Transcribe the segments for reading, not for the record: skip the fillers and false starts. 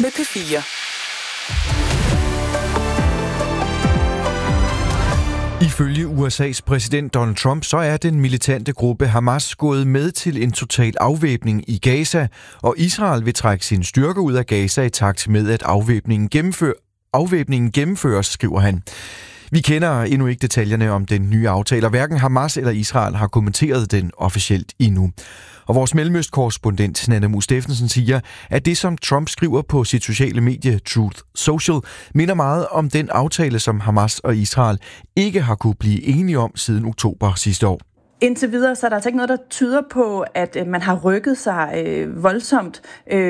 med P4. Ifølge USA's præsident Donald Trump, så er den militante gruppe Hamas gået med til en total afvæbning i Gaza, og Israel vil trække sine styrker ud af Gaza i takt med, at afvæbningen gennemføres, skriver han. Vi kender endnu ikke detaljerne om den nye aftale, og hverken Hamas eller Israel har kommenteret den officielt endnu. Og vores Mellemøst-korrespondent Nanna Mu Steffensen siger, at det, som Trump skriver på sit sociale medie Truth Social, minder meget om den aftale, som Hamas og Israel ikke har kunne blive enige om siden oktober sidste år. Indtil videre, så er der altså ikke noget, der tyder på, at man har rykket sig voldsomt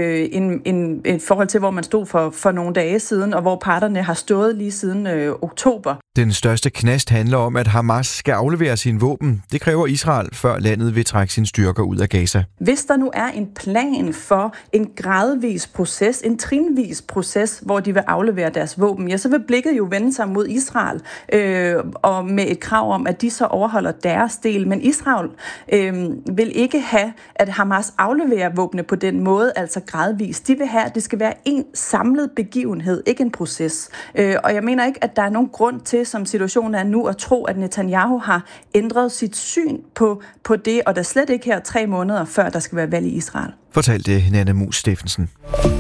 i forhold til, hvor man stod for nogle dage siden, og hvor parterne har stået lige siden oktober. Den største knast handler om, at Hamas skal aflevere sine våben. Det kræver Israel, før landet vil trække sine styrker ud af Gaza. Hvis der nu er en plan for en gradvis proces, en trinvis proces, hvor de vil aflevere deres våben, ja, så vil blikket jo vende sig mod Israel, og med et krav om, at de så overholder deres del. Men Israel vil ikke have, at Hamas afleverer våbne på den måde, altså gradvis. De vil have, at det skal være en samlet begivenhed, ikke en proces. Og jeg mener ikke, at der er nogen grund til, som situationen er nu, at tro, at Netanyahu har ændret sit syn på det, og der slet ikke her 3 måneder før, der skal være valg i Israel. Fortalte Nanna Mu Steffensen.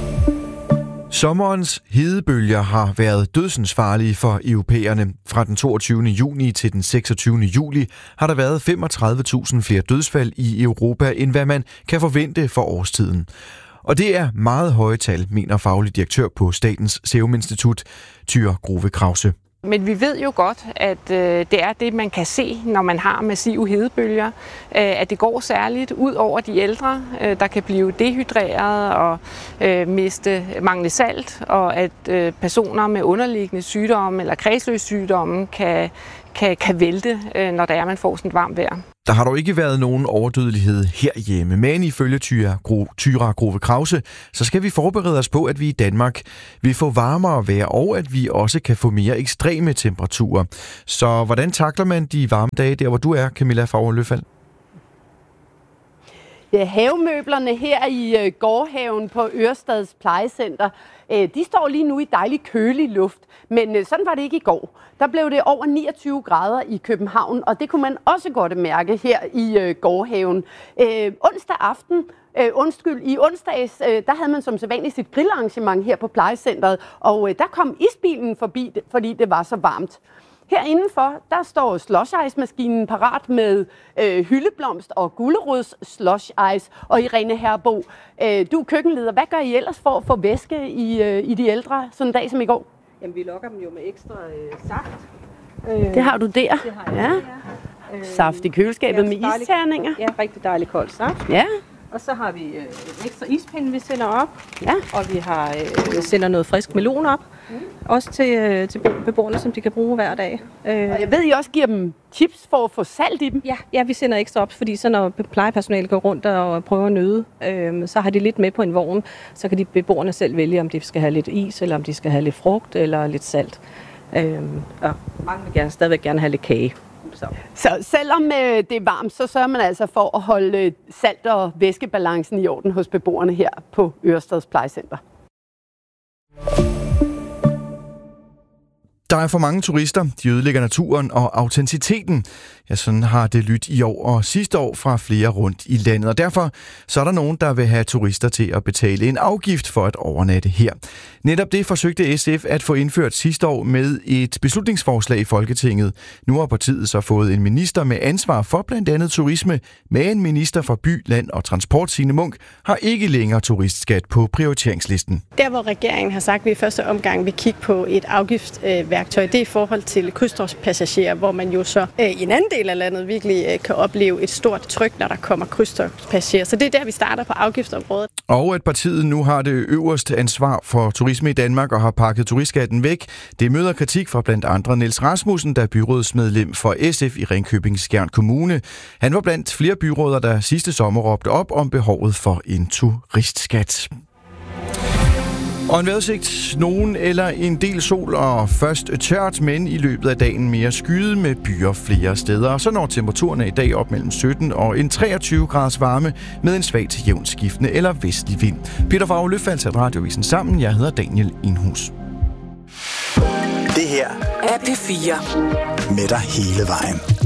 Sommerens hedebølger har været dødsensfarlige for europæerne. Fra den 22. juni til den 26. juli har der været 35.000 flere dødsfald i Europa, end hvad man kan forvente for årstiden. Og det er meget høje tal, mener faglig direktør på Statens Serum Institut, Thyra Grove Krause. Men vi ved jo godt, at det er det, man kan se, når man har massive hedebølger. At det går særligt ud over de ældre, der kan blive dehydreret og mangle salt, og at personer med underliggende sygdomme eller kredsløbssygdomme kan vælte, når der er, man får sådan et varmt vejr. Der har dog ikke været nogen overdødelighed herhjemme, men ifølge Thyra Grove Krause, så skal vi forberede os på, at vi i Danmark vil få varmere vejr, og at vi også kan få mere ekstreme temperaturer. Så hvordan takler man de varme dage der, hvor du er, Camilla Fauer-Løfald? Ja, havemøblerne her i gårdhaven på Ørestads Plejecenter, de står lige nu i dejlig kølig luft, men sådan var det ikke i går. Der blev det over 29 grader i København, og det kunne man også godt mærke her i gårdhaven. I onsdags, der havde man som sædvanligt sit grillarrangement her på plejecentret, og der kom isbilen forbi, fordi det var så varmt. Herindenfor, der står slush ice-maskinen parat med hyldeblomst og gulerods slush ice. Og Irene Herbo, du er køkkenleder. Hvad gør I ellers for at få væske i de ældre, sådan en dag som i går? Jamen, vi lokker dem jo med ekstra saft. Det har du der. Det har jeg, ja. Saft i køleskabet med isterninger. Ja, rigtig dejlig kold saft. Ja. Og så har vi en ekstra ispinde, vi sender op. Ja. Og vi sender noget frisk melon op. Også til beboerne, som de kan bruge hver dag. Og jeg ved, I også giver dem chips for at få salt i dem. Ja, vi sender ekstra op, fordi så når plejepersonalet går rundt og prøver at nøde, så har de lidt med på en vogn. Så kan de beboerne selv vælge, om de skal have lidt is, eller om de skal have lidt frugt, eller lidt salt. Og mange vil stadigvæk gerne have lidt kage. Så selvom det er varmt, så sørger man altså for at holde salt- og væskebalancen i orden hos beboerne her på Ørestads Plejecenter. Der er for mange turister, de ødelægger naturen og autenticiteten. Ja, sådan har det lyttet i år og sidste år fra flere rundt i landet. Og derfor så er der nogen, der vil have turister til at betale en afgift for at overnatte her. Netop det forsøgte SF at få indført sidste år med et beslutningsforslag i Folketinget. Nu har partiet så fået en minister med ansvar for blandt andet turisme, men en minister for by, land og transport, Signe Munk, har ikke længere turistskat på prioriteringslisten. Der, hvor regeringen har sagt, at vi i første omgang vil kigge på et afgiftsværktøj, det er i forhold til krydstogtspassagerer, hvor man jo så i en anden del af landet virkelig kan opleve et stort tryk, når der kommer krydstogtspassagerer. Så det er der, vi starter på afgiftsområdet. Og at partiet nu har det øverste ansvar for turisme i Danmark og har pakket turistskatten væk, det møder kritik fra blandt andre Niels Rasmussen, der er byrådsmedlem for SF i Ringkøbing-Skjern Kommune. Han var blandt flere byråder, der sidste sommer råbte op om behovet for en turistskat. Og en vejrudsigt, nogen eller en del sol og først tørt, men i løbet af dagen mere skyet med byer flere steder. Og så når temperaturerne i dag op mellem 17 og en 23 graders varme med en svag til jævnt skiftende eller vestlig vind. Peter Favre Løfald satte Radiovisen sammen. Jeg hedder Daniel Inhus. Det her er P4. Med dig hele vejen.